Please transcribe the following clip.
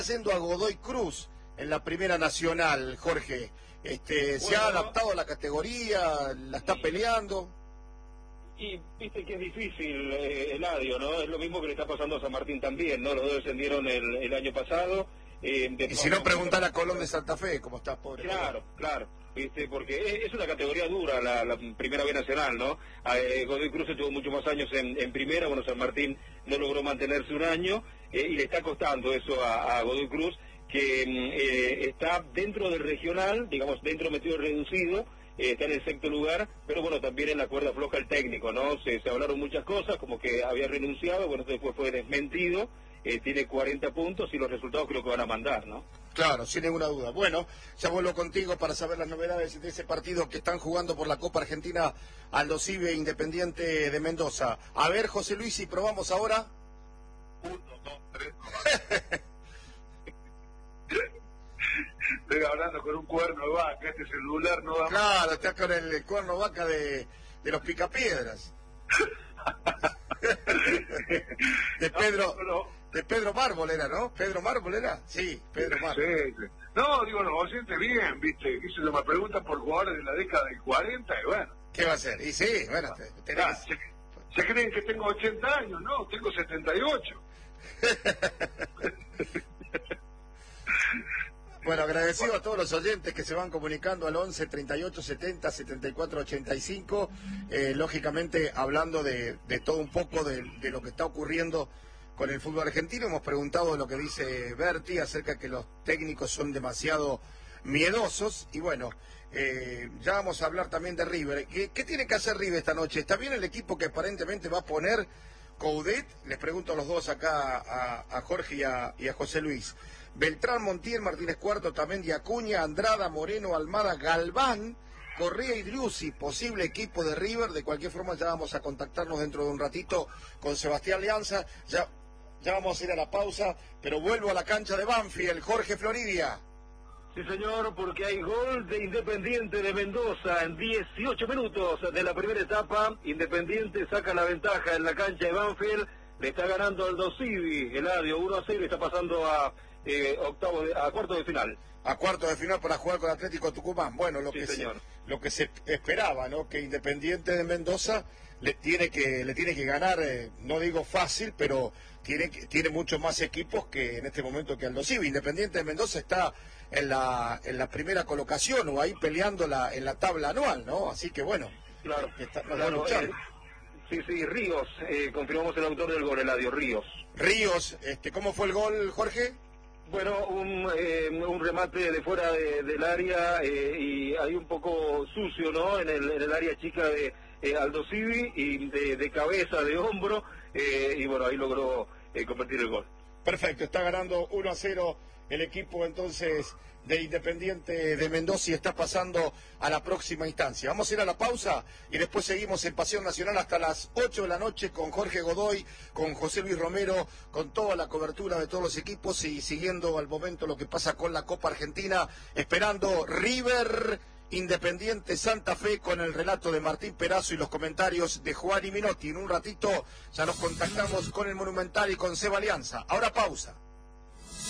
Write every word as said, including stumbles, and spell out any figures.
Haciendo a Godoy Cruz en la Primera Nacional, Jorge. Este, ¿se bueno, ha adaptado a la categoría? ¿La está y, peleando? Y viste que es difícil, eh, Eladio, ¿no? Es lo mismo que le está pasando a San Martín también, ¿no? Los dos descendieron el, el año pasado. Eh, de y si no, preguntar a Colón de Santa Fe, ¿cómo está, pobre? Claro, claro. ¿Viste? Porque es, es una categoría dura la, la Primera B Nacional, ¿no? Eh, Godoy Cruz estuvo muchos más años en, en Primera, bueno, San Martín no logró mantenerse un año eh, y le está costando eso a, a Godoy Cruz, que eh, está dentro del regional, digamos, dentro metido reducido, eh, está en el sexto lugar, pero bueno, también en la cuerda floja el técnico, ¿no? Se, se hablaron muchas cosas, como que había renunciado, bueno, después fue desmentido, eh, tiene cuarenta puntos y los resultados creo que van a mandar, ¿no? Claro, sin ninguna duda. Bueno, ya vuelvo contigo para saber las novedades de ese partido que están jugando por la Copa Argentina Aldo Civi Independiente de Mendoza. A ver, José Luis, si probamos ahora. Uno, dos, tres. Estoy hablando con un cuerno de vaca, este celular no da. Claro, está con el, el cuerno vaca de, de los picapiedras. de Pedro no, no. de Pedro Mármol era, ¿no? ¿Pedro Mármol era? Sí, Pedro Mármol. Sí, sí. No, digo, los oyentes bien, viste, que se me preguntan por jugadores de la década del cuarenta y bueno. ¿Qué va a hacer? Y sí, bueno, tenés... Ah, se, se creen que tengo ochenta años, no, tengo setenta y ocho. Bueno, agradecido a todos los oyentes que se van comunicando al once, treinta y ocho, setenta, setenta y cuatro, ochenta y cinco, eh, lógicamente hablando de, de todo un poco de, de lo que está ocurriendo con el fútbol argentino. Hemos preguntado lo que dice Berti acerca de que los técnicos son demasiado miedosos y bueno, eh, ya vamos a hablar también de River. ¿Qué, qué tiene que hacer River esta noche? ¿Está bien el equipo que aparentemente va a poner Coudet? Les pregunto a los dos acá, a, a Jorge y a, y a José Luis. Beltrán, Montiel, Martínez Cuarto, Tamendi, Acuña, Andrada, Moreno, Almada, Galván, Correa y Driussi, posible equipo de River. De cualquier forma ya vamos a contactarnos dentro de un ratito con Sebastián Lianza. Ya, ya vamos a ir a la pausa, pero vuelvo a la cancha de Banfield. Jorge Floridia. Sí, señor, porque hay gol de Independiente de Mendoza en dieciocho minutos de la primera etapa. Independiente saca la ventaja en la cancha de Banfield. Le está ganando Aldo Civi, Eladio, uno a cero, está pasando a eh, octavo de, a cuarto de final. A cuarto de final para jugar con Atlético Tucumán. Bueno, lo sí, que señor. Se, lo que se esperaba, ¿no? Que Independiente de Mendoza le tiene que le tiene que ganar, eh, no digo fácil, pero tiene tiene muchos más equipos que en este momento que Aldo Civi. Independiente de Mendoza está en la en la primera colocación o ahí peleando la en la tabla anual, ¿no? Así que bueno, claro, está, claro eh, sí, sí, Ríos, eh, confirmamos el autor del gol, Eladio, Ríos. Ríos, este, ¿cómo fue el gol, Jorge? Bueno, un, eh, un remate de fuera de, del área eh, y ahí un poco sucio, ¿no? En el, en el área chica de eh, Aldo Civi y de, de cabeza, de hombro, eh, y bueno, ahí logró eh, convertir el gol. Perfecto, está ganando uno a cero el equipo entonces de Independiente de Mendoza y está pasando a la próxima instancia. Vamos a ir a la pausa y después seguimos en Pasión Nacional hasta las ocho de la noche con Jorge Godoy, con José Luis Romero, con toda la cobertura de todos los equipos y siguiendo al momento lo que pasa con la Copa Argentina, esperando River Independiente Santa Fe con el relato de Martín Perazo y los comentarios de Juan y Minotti. En un ratito ya nos contactamos con el Monumental y con Seba Alianza. Ahora pausa.